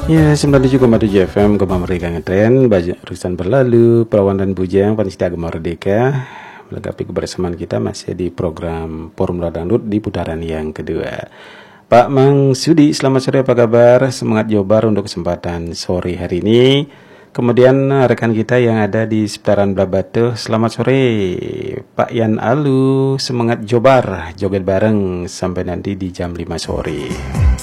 Ya, 97,7 FM Gemah Merdeka ngetren, urusan berlalu, perawan dan bujang, Pancita Gemah Merdeka. Melengkapi kebersamaan kita masih di program Formula Dangdut di putaran yang kedua. Pak Mang Sudi, selamat sore, apa kabar? Semangat Jobar untuk kesempatan sore hari ini. Kemudian rekan kita yang ada di seputaran Blabatu, selamat sore Pak Yan Alu, semangat Jobar, joget bareng sampai nanti di jam 5 sore.